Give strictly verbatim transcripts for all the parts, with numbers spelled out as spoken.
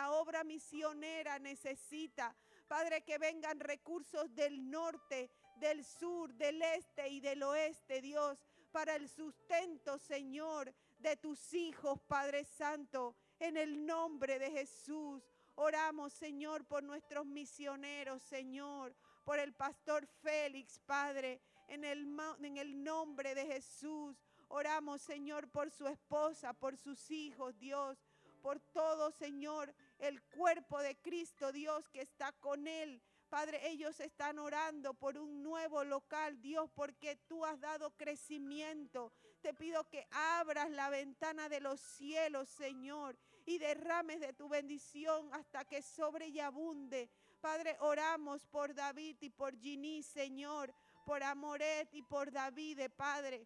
la obra misionera necesita. Padre, que vengan recursos del norte, del sur, del este y del oeste, Dios, para el sustento, Señor, de tus hijos, Padre Santo, en el nombre de Jesús. Oramos, Señor, por nuestros misioneros, Señor, por el pastor Félix, Padre, en el, en el nombre de Jesús. Oramos, Señor, por su esposa, por sus hijos, Dios, por todo, Señor, el cuerpo de Cristo, Dios, que está con él. Padre, ellos están orando por un nuevo local, Dios, porque tú has dado crecimiento. Te pido que abras la ventana de los cielos, Señor, y derrames de tu bendición hasta que sobre y abunde. Padre, oramos por David y por Ginny, Señor, por Amoret y por David, Padre,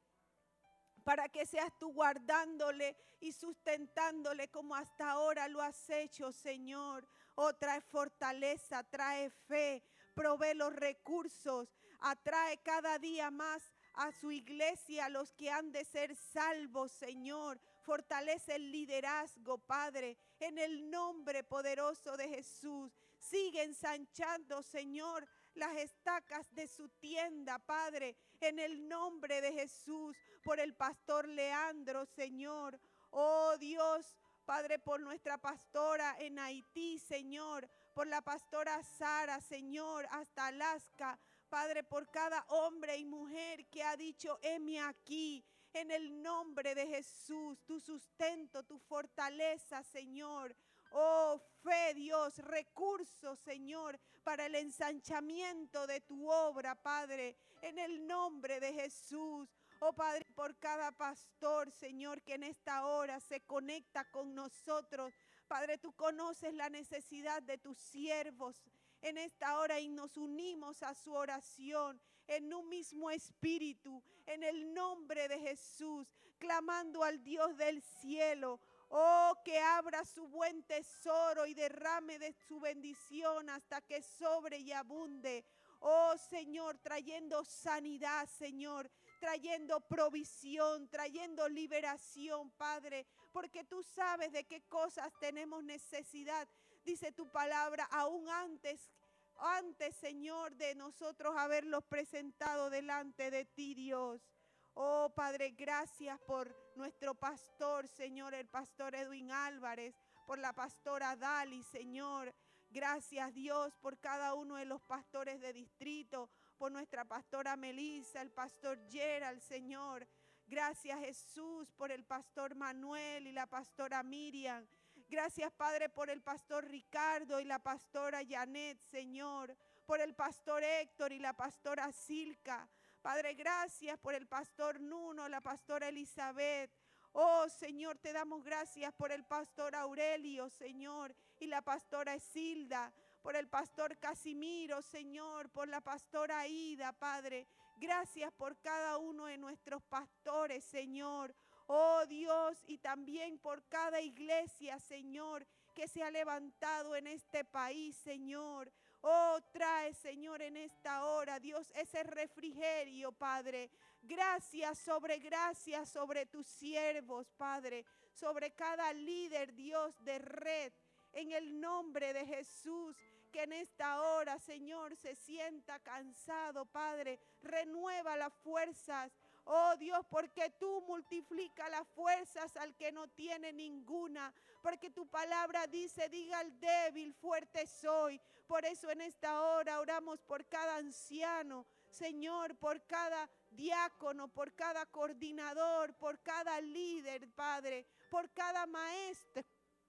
para que seas tú guardándole y sustentándole como hasta ahora lo has hecho, Señor. Oh, trae fortaleza, trae fe, provee los recursos, atrae cada día más a su iglesia, a los que han de ser salvos, Señor. Fortalece el liderazgo, Padre, en el nombre poderoso de Jesús. Sigue ensanchando, Señor, las estacas de su tienda, Padre, en el nombre de Jesús, por el pastor Leandro, Señor. Oh Dios, Padre, por nuestra pastora en Haití, Señor, por la pastora Sara, Señor, hasta Alaska, Padre, por cada hombre y mujer que ha dicho, heme aquí, en el nombre de Jesús, tu sustento, tu fortaleza, Señor. Oh, fe, Dios, recursos, Señor, para el ensanchamiento de tu obra, Padre, en el nombre de Jesús. Oh, Padre, por cada pastor, Señor, que en esta hora se conecta con nosotros. Padre, tú conoces la necesidad de tus siervos en esta hora y nos unimos a su oración en un mismo espíritu, en el nombre de Jesús, clamando al Dios del cielo. Oh, que abra su buen tesoro y derrame de su bendición hasta que sobre y abunde. Oh, Señor, trayendo sanidad, Señor, trayendo provisión, trayendo liberación, Padre, porque tú sabes de qué cosas tenemos necesidad. Dice tu palabra, aún antes, antes, Señor, de nosotros haberlos presentado delante de ti, Dios. Oh, Padre, gracias por nuestro pastor, Señor, el pastor Edwin Álvarez, por la pastora Dali, Señor. Gracias, Dios, por cada uno de los pastores de distrito, por nuestra pastora Melissa, el pastor Gerald, Señor. Gracias, Jesús, por el pastor Manuel y la pastora Miriam. Gracias, Padre, por el pastor Ricardo y la pastora Janet, Señor. Por el pastor Héctor y la pastora Silka. Padre, gracias por el pastor Nuno, la pastora Elizabeth. Oh, Señor, te damos gracias por el pastor Aurelio, Señor, y la pastora Esilda, por el pastor Casimiro, Señor, por la pastora Aida, Padre. Gracias por cada uno de nuestros pastores, Señor. Oh, Dios, y también por cada iglesia, Señor, que se ha levantado en este país, Señor. Oh, trae, Señor, en esta hora, Dios, ese refrigerio, Padre. Gracias sobre gracias sobre tus siervos, Padre. Sobre cada líder, Dios, de red. En el nombre de Jesús, que en esta hora, Señor, se sienta cansado, Padre. Renueva las fuerzas. Oh Dios, porque tú multiplicas las fuerzas al que no tiene ninguna. Porque tu palabra dice, diga al débil, fuerte soy. Por eso en esta hora oramos por cada anciano, Señor, por cada diácono, por cada coordinador, por cada líder, Padre, por cada maestro.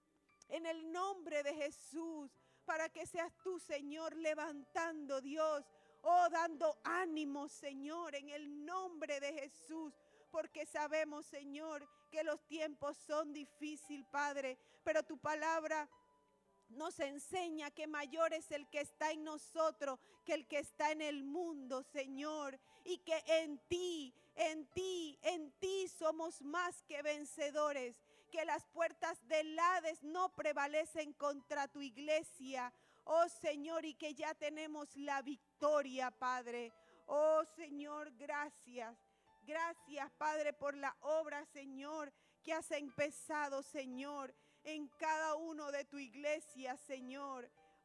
En el nombre de Jesús, para que seas tú, Señor, levantando, Dios, oh, dando ánimo, Señor, en el nombre de Jesús. Porque sabemos, Señor, que los tiempos son difíciles, Padre, pero tu palabra nos enseña que mayor es el que está en nosotros que el que está en el mundo, Señor. Y que en ti, en ti, en ti somos más que vencedores. Que las puertas del Hades no prevalecen contra tu iglesia, oh Señor, y que ya tenemos la victoria, Padre. Oh Señor, gracias. Gracias, Padre, por la obra, Señor, que has empezado, Señor, en cada uno de tu iglesia, Señor.